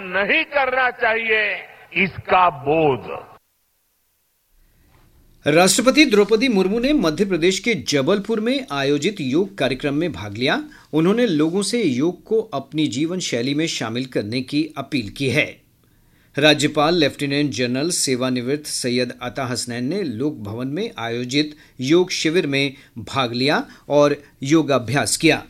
नहीं करना चाहिए, इसका बोध। राष्ट्रपति द्रौपदी मुर्मू ने मध्य प्रदेश के जबलपुर में आयोजित योग कार्यक्रम में भाग लिया। उन्होंने लोगों से योग को अपनी जीवन शैली में शामिल करने की अपील की है। राज्यपाल लेफ्टिनेंट जनरल सेवानिवृत्त सैयद अता हसनैन ने लोक भवन में आयोजित योग शिविर में भाग लिया और योगाभ्यास किया।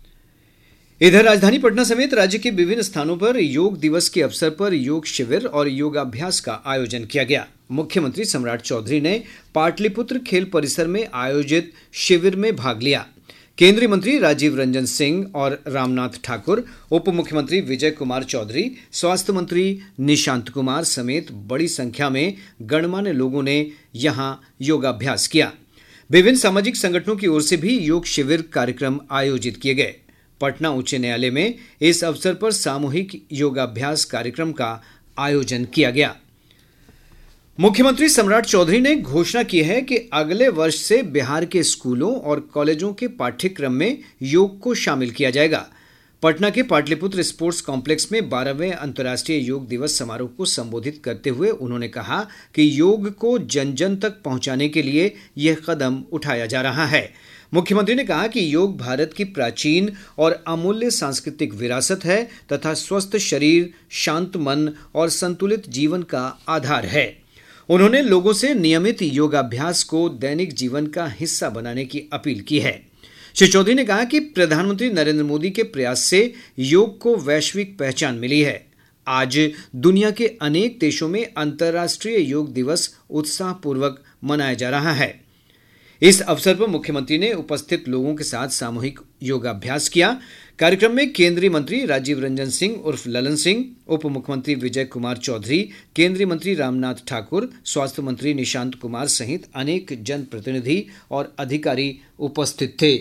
इधर राजधानी पटना समेत राज्य के विभिन्न स्थानों पर योग दिवस के अवसर पर योग शिविर और योगाभ्यास का आयोजन किया गया। मुख्यमंत्री सम्राट चौधरी ने पाटलिपुत्र खेल परिसर में आयोजित शिविर में भाग लिया। केंद्रीय मंत्री राजीव रंजन सिंह और रामनाथ ठाकुर, उप मुख्यमंत्री विजय कुमार चौधरी, स्वास्थ्य मंत्री निशांत कुमार समेत बड़ी संख्या में गणमान्य लोगों ने यहां योगाभ्यास किया। विभिन्न सामाजिक संगठनों की ओर से भी योग शिविर कार्यक्रम आयोजित किए गए। पटना उच्च न्यायालय में इस अवसर पर सामूहिक योगाभ्यास कार्यक्रम का आयोजन किया गया। मुख्यमंत्री सम्राट चौधरी ने घोषणा की है कि अगले वर्ष से बिहार के स्कूलों और कॉलेजों के पाठ्यक्रम में योग को शामिल किया जाएगा। पटना के पाटलिपुत्र स्पोर्ट्स कॉम्प्लेक्स में 12वें अंतर्राष्ट्रीय योग दिवस समारोह को संबोधित करते हुए उन्होंने कहा कि योग को जन जन तक पहुंचाने के लिए यह कदम उठाया जा रहा है। मुख्यमंत्री ने कहा कि योग भारत की प्राचीन और अमूल्य सांस्कृतिक विरासत है तथा स्वस्थ शरीर, शांत मन और संतुलित जीवन का आधार है। उन्होंने लोगों से नियमित योगाभ्यास को दैनिक जीवन का हिस्सा बनाने की अपील की है। श्री चौधरी ने कहा कि प्रधानमंत्री नरेंद्र मोदी के प्रयास से योग को वैश्विक पहचान मिली है। आज दुनिया के अनेक देशों में अंतर्राष्ट्रीय योग दिवस उत्साहपूर्वक मनाया जा रहा है। इस अवसर पर मुख्यमंत्री ने उपस्थित लोगों के साथ सामूहिक योगाभ्यास किया। कार्यक्रम में केंद्रीय मंत्री राजीव रंजन सिंह उर्फ ललन सिंह, उप मुख्यमंत्री विजय कुमार चौधरी, केंद्रीय मंत्री रामनाथ ठाकुर, स्वास्थ्य मंत्री निशांत कुमार सहित अनेक जनप्रतिनिधि और अधिकारी उपस्थित थे।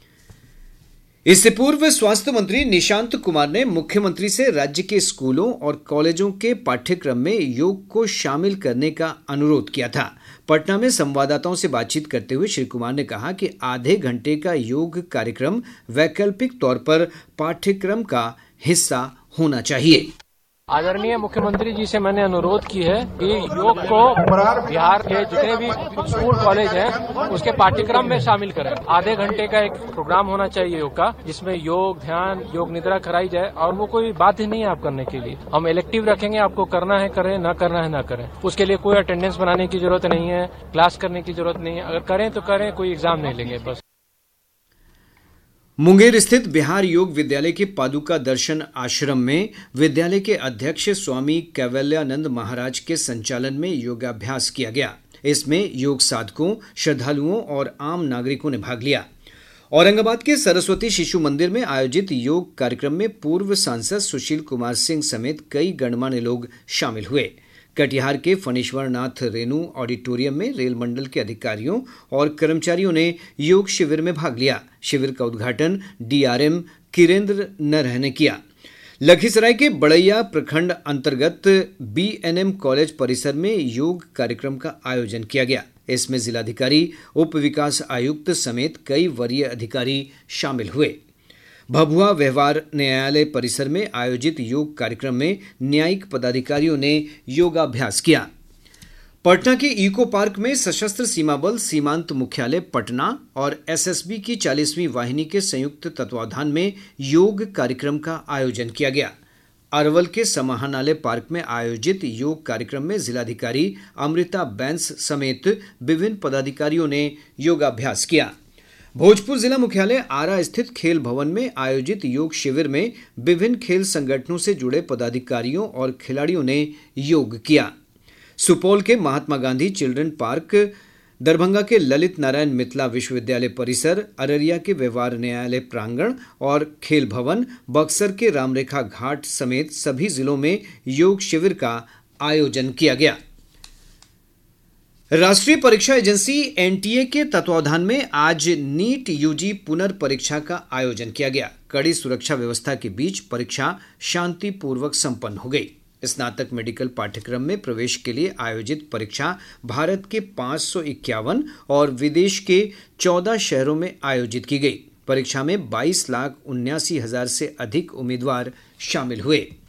इससे पूर्व स्वास्थ्य मंत्री निशांत कुमार ने मुख्यमंत्री से राज्य के स्कूलों और कॉलेजों के पाठ्यक्रम में योग को शामिल करने का अनुरोध किया था। पटना में संवाददाताओं से बातचीत करते हुए श्री कुमार ने कहा कि आधे घंटे का योग कार्यक्रम वैकल्पिक तौर पर पाठ्यक्रम का हिस्सा होना चाहिए। आदरणीय मुख्यमंत्री जी से मैंने अनुरोध की है कि योग को बिहार के जितने भी स्कूल कॉलेज हैं उसके पाठ्यक्रम में शामिल करें। आधे घंटे का एक प्रोग्राम होना चाहिए योग का, जिसमें योग, ध्यान, योग निद्रा कराई जाए और वो कोई बाध्य नहीं है आप करने के लिए। हम इलेक्टिव रखेंगे, आपको करना है करें, न करना है न करें। उसके लिए कोई अटेंडेंस बनाने की जरूरत नहीं है, क्लास करने की जरूरत नहीं है। अगर करें तो करें, कोई एग्जाम नहीं लेंगे बस। मुंगेर स्थित बिहार योग विद्यालय के पादुका दर्शन आश्रम में विद्यालय के अध्यक्ष स्वामी कैवल्यानंद महाराज के संचालन में योगाभ्यास किया गया। इसमें योग साधकों, श्रद्धालुओं और आम नागरिकों ने भाग लिया। औरंगाबाद के सरस्वती शिशु मंदिर में आयोजित योग कार्यक्रम में पूर्व सांसद सुशील कुमार सिंह समेत कई गणमान्य लोग शामिल हुए। कटिहार के फणीश्वरनाथ रेणु ऑडिटोरियम में रेल मंडल के अधिकारियों और कर्मचारियों ने योग शिविर में भाग लिया। शिविर का उद्घाटन डीआरएम किरेंद्र नरह ने किया। लखीसराय के बड़ैया प्रखंड अंतर्गत बीएनएम कॉलेज परिसर में योग कार्यक्रम का आयोजन किया गया। इसमें जिलाधिकारी, उप विकास आयुक्त समेत कई वरीय अधिकारी शामिल हुए। भभुआ व्यवहार न्यायालय परिसर में आयोजित योग कार्यक्रम में न्यायिक पदाधिकारियों ने योगाभ्यास किया। पटना के इको पार्क में सशस्त्र सीमा बल सीमांत मुख्यालय पटना और एसएसबी की 40वीं वाहिनी के संयुक्त तत्वावधान में योग कार्यक्रम का आयोजन किया गया। अरवल के समाहरणालय पार्क में आयोजित योग कार्यक्रम में जिलाधिकारी अमृता बैंस समेत विभिन्न पदाधिकारियों ने योगाभ्यास किया। भोजपुर जिला मुख्यालय आरा स्थित खेल भवन में आयोजित योग शिविर में विभिन्न खेल संगठनों से जुड़े पदाधिकारियों और खिलाड़ियों ने योग किया। सुपौल के महात्मा गांधी चिल्ड्रन पार्क, दरभंगा के ललित नारायण मिथिला विश्वविद्यालय परिसर, अररिया के व्यवहार न्यायालय प्रांगण और खेल भवन, बक्सर के रामरेखा घाट समेत सभी जिलों में योग शिविर का आयोजन किया गया। राष्ट्रीय परीक्षा एजेंसी एनटीए के तत्वावधान में आज नीट यूजी पुनर्परीक्षा का आयोजन किया गया। कड़ी सुरक्षा व्यवस्था के बीच परीक्षा शांतिपूर्वक संपन्न हो गई। स्नातक मेडिकल पाठ्यक्रम में प्रवेश के लिए आयोजित परीक्षा भारत के 551 और विदेश के 14 शहरों में आयोजित की गई। परीक्षा में 22,79,000 से अधिक उम्मीदवार शामिल हुए।